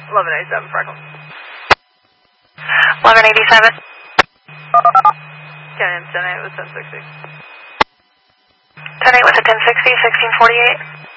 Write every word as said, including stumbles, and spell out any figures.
eleven eighty-seven, Franklin. eleven eighty-seven. ten eight with ten sixty. ten eight with a ten sixty, sixteen forty-eight.